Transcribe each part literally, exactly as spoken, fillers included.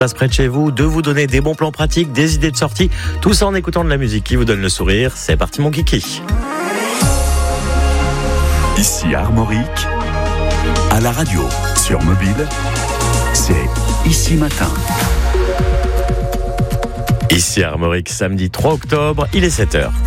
passe près de chez vous, de vous donner des bons plans pratiques, des idées de sortie, tout ça en écoutant de la musique qui vous donne le sourire. C'est parti mon kiki. Ici Armorique, à la radio, sur mobile, c'est Ici Matin. Ici Armorique, samedi trois octobre, il est sept heures.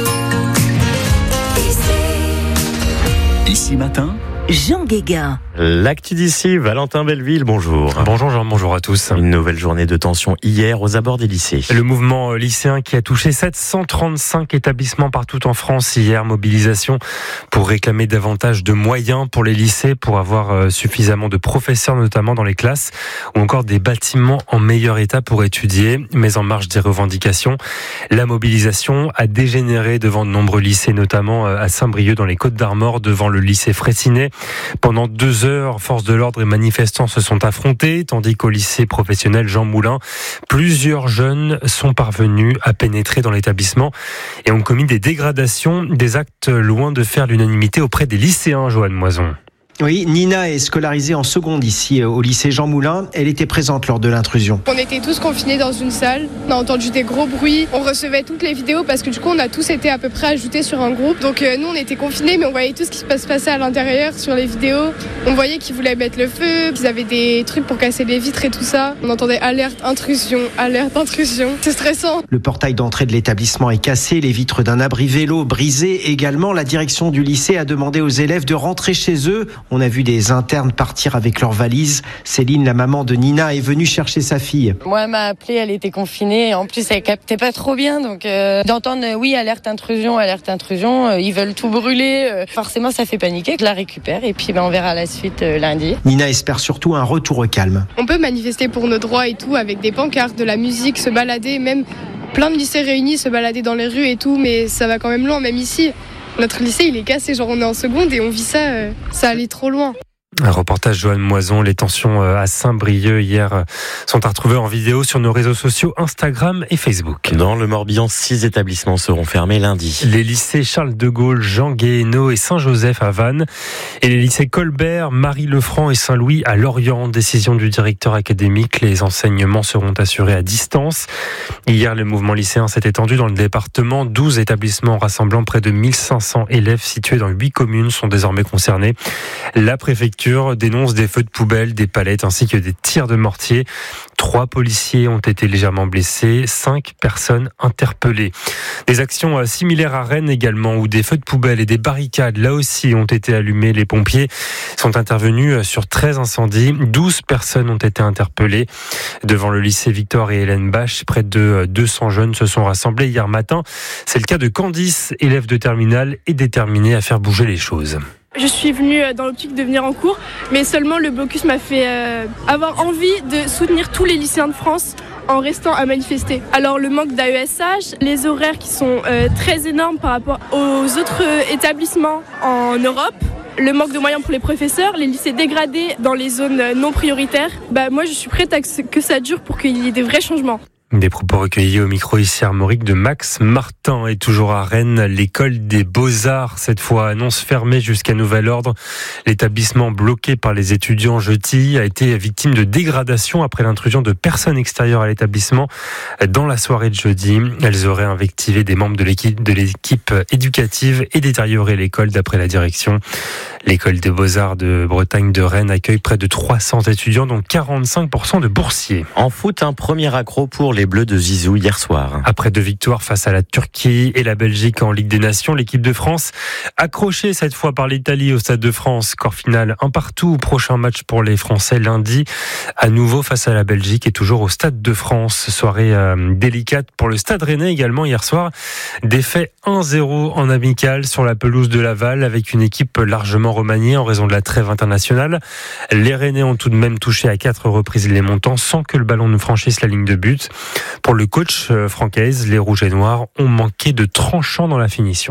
Ici Matin, Jean Guéguin. L'actu d'ici, Valentin Belleville, bonjour. Bonjour Jean, bonjour à tous. Une nouvelle journée de tension hier aux abords des lycées. Le mouvement lycéen qui a touché sept cent trente-cinq établissements partout en France hier, mobilisation pour réclamer davantage de moyens pour les lycées, pour avoir suffisamment de professeurs notamment dans les classes, ou encore des bâtiments en meilleur état pour étudier. Mais en marge des revendications, la mobilisation a dégénéré devant de nombreux lycées, notamment à Saint-Brieuc dans les Côtes-d'Armor, devant le lycée Fraissinet. Pendant deux heures, forces de l'ordre et manifestants se sont affrontés, tandis qu'au lycée professionnel Jean Moulin, plusieurs jeunes sont parvenus à pénétrer dans l'établissement et ont commis des dégradations, des actes loin de faire l'unanimité auprès des lycéens, Joanne Moison. Oui, Nina est scolarisée en seconde ici au lycée Jean Moulin. Elle était présente lors de l'intrusion. On était tous confinés dans une salle. On a entendu des gros bruits. On recevait toutes les vidéos parce que du coup, on a tous été à peu près ajoutés sur un groupe. Donc euh, nous, on était confinés, mais on voyait tout ce qui se passait à l'intérieur sur les vidéos. On voyait qu'ils voulaient mettre le feu, qu'ils avaient des trucs pour casser les vitres et tout ça. On entendait alerte, intrusion, alerte, intrusion. C'est stressant. Le portail d'entrée de l'établissement est cassé, les vitres d'un abri vélo brisées également. La direction du lycée a demandé aux élèves de rentrer chez eux. On a vu des internes partir avec leurs valises. Céline, la maman de Nina, est venue chercher sa fille. Moi, elle m'a appelée, elle était confinée. En plus, elle captait pas trop bien. Donc, euh, d'entendre, euh, oui, alerte intrusion, alerte intrusion, euh, ils veulent tout brûler. Euh, forcément, ça fait paniquer. Je la récupère et puis ben, on verra la suite euh, lundi. Nina espère surtout un retour au calme. On peut manifester pour nos droits et tout, avec des pancartes, de la musique, se balader, même plein de lycées réunis, se balader dans les rues et tout, mais ça va quand même loin, même ici. Notre lycée, il est cassé, genre on est en seconde et on vit ça, euh, ça allait trop loin. Un reportage Joanne Moison. Les tensions à Saint-Brieuc hier sont à retrouver en vidéo sur nos réseaux sociaux Instagram et Facebook. Dans le Morbihan, six établissements seront fermés lundi. Les lycées Charles de Gaulle, Jean Guéhenno et Saint-Joseph à Vannes et les lycées Colbert, Marie-Lefranc et Saint-Louis à Lorient. Décision du directeur académique, les enseignements seront assurés à distance. Hier, le mouvement lycéen s'est étendu dans le département. douze établissements rassemblant près de mille cinq cents élèves situés dans huit communes sont désormais concernés. La préfecture dénonce des feux de poubelle, des palettes ainsi que des tirs de mortier. Trois policiers ont été légèrement blessés, cinq personnes interpellées. Des actions similaires à Rennes également, où des feux de poubelle et des barricades, là aussi, ont été allumés. Les pompiers sont intervenus sur treize incendies. douze personnes ont été interpellées. Devant le lycée Victor et Hélène Bache, près de deux cents jeunes se sont rassemblés hier matin. C'est le cas de Candice, élève de terminale et déterminée à faire bouger les choses. Je suis venue dans l'optique de venir en cours, mais seulement le blocus m'a fait euh, avoir envie de soutenir tous les lycéens de France en restant à manifester. Alors le manque d'A E S H, les horaires qui sont euh, très énormes par rapport aux autres établissements en Europe, le manque de moyens pour les professeurs, les lycées dégradés dans les zones non prioritaires, bah, moi je suis prête à que ça dure pour qu'il y ait des vrais changements. Des propos recueillis au micro ici Armorique de Max Martin. Et toujours à Rennes, l'école des Beaux-Arts, cette fois annonce fermée jusqu'à nouvel ordre. L'établissement bloqué par les étudiants jeudi a été victime de dégradation après l'intrusion de personnes extérieures à l'établissement dans la soirée de jeudi. Elles auraient invectivé des membres de l'équipe, de l'équipe éducative et détérioré l'école d'après la direction. L'école des Beaux-Arts de Bretagne de Rennes accueille près de trois cents étudiants, dont quarante-cinq pour cent de boursiers. En foot, un premier accro pour les Bleus de Zizou hier soir. Après deux victoires face à la Turquie et la Belgique en Ligue des Nations, l'équipe de France, accrochée cette fois par l'Italie au Stade de France, score final un partout. Prochain match pour les Français lundi, à nouveau face à la Belgique et toujours au Stade de France. Soirée euh, délicate pour le Stade Rennais également hier soir. Défait un zéro en amical sur la pelouse de Laval avec une équipe largement remaniée en raison de la trêve internationale. Les Rennais ont tout de même touché à quatre reprises les montants sans que le ballon ne franchisse la ligne de but. Pour le coach euh, Francaise, les Rouges et Noirs ont manqué de tranchant dans la finition.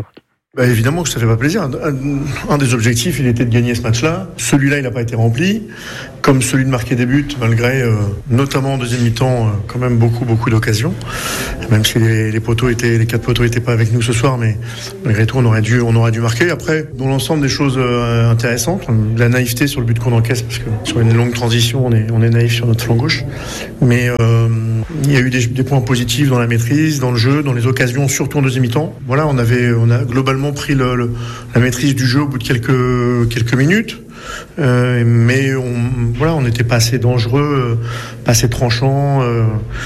Bah évidemment que ça fait pas plaisir. Un, un des objectifs, il était de gagner ce match-là. Celui-là, il n'a pas été rempli. Comme celui de marquer des buts, malgré, euh, notamment en deuxième mi-temps, euh, quand même beaucoup, beaucoup d'occasions. Même si les, les poteaux étaient, les quatre poteaux étaient pas avec nous ce soir, mais malgré tout, on aurait dû, on aurait dû marquer. Après, dans l'ensemble, des choses euh, intéressantes. De la naïveté sur le but qu'on encaisse, parce que sur une longue transition, on est, on est naïf sur notre flanc gauche. Mais euh, il y a eu des, des points positifs dans la maîtrise, dans le jeu, dans les occasions, surtout en deuxième mi-temps. Voilà, on avait, on a globalement pris le, le, la maîtrise du jeu au bout de quelques, quelques minutes. Euh, mais on, voilà, on n'était pas assez dangereux, euh, pas assez tranchant. Euh,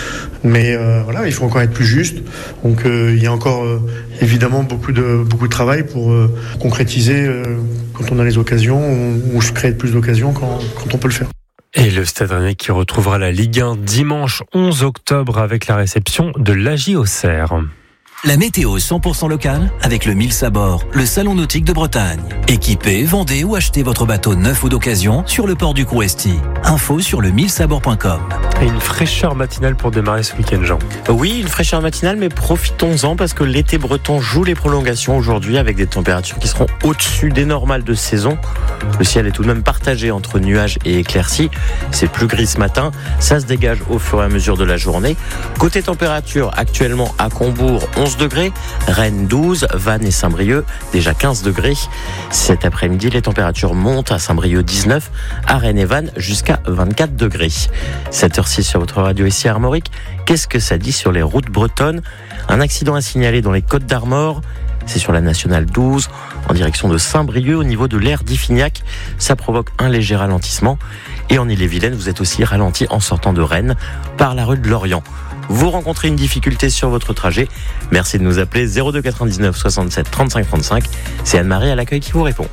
mais euh, voilà, il faut encore être plus juste. Donc euh, il y a encore euh, évidemment beaucoup de beaucoup de travail pour euh, concrétiser euh, quand on a les occasions ou, ou se créer plus d'occasions quand, quand on peut le faire. Et le Stade Rennais qui retrouvera la Ligue un dimanche onze octobre avec la réception de l'A J Auxerre. La météo cent pour cent locale avec le Mills à bord, le salon nautique de Bretagne. Équipez, vendez ou achetez votre bateau neuf ou d'occasion sur le port du Couesti. Info sur le mills à bord point com. Et une fraîcheur matinale pour démarrer ce week-end, Jean. Oui, une fraîcheur matinale, mais profitons-en parce que l'été breton joue les prolongations aujourd'hui avec des températures qui seront au-dessus des normales de saison. Le ciel est tout de même partagé entre nuages et éclaircies. C'est plus gris ce matin. Ça se dégage au fur et à mesure de la journée. Côté température, actuellement à Combourg, onze degrés. Rennes, douze. Vannes et Saint-Brieuc, déjà quinze degrés. Cet après-midi, les températures montent à Saint-Brieuc, dix-neuf. À Rennes et Vannes, jusqu'à vingt-quatre degrés. sept heures six sur votre radio ici à Armorique. Qu'est-ce que ça dit sur les routes bretonnes? Un accident à signaler dans les Côtes d'Armor. C'est sur la nationale douze, en direction de Saint-Brieuc, au niveau de l'aire d'Iffignac. Ça provoque un léger ralentissement. Et en Ille-et-Vilaine, vous êtes aussi ralenti en sortant de Rennes par la rue de Lorient. Vous rencontrez une difficulté sur votre trajet, merci de nous appeler zéro deux quatre-vingt-dix-neuf soixante-sept trente-cinq trente-cinq. C'est Anne-Marie à l'accueil qui vous répond.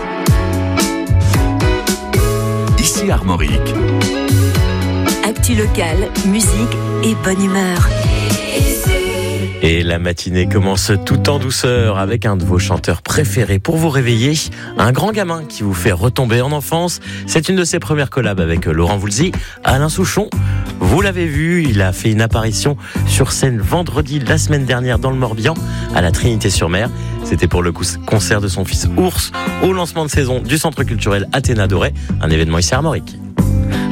Ici Armorique. Actu locale, musique et bonne humeur. Et la matinée commence tout en douceur avec un de vos chanteurs préférés pour vous réveiller, un grand gamin qui vous fait retomber en enfance. C'est une de ses premières collabs avec Laurent Voulzy, Alain Souchon. Vous l'avez vu, il a fait une apparition sur scène vendredi la semaine dernière dans le Morbihan, à la Trinité-sur-Mer. C'était pour le concert de son fils Ours au lancement de saison du Centre culturel Athéna Doré, un événement ici à Armorique.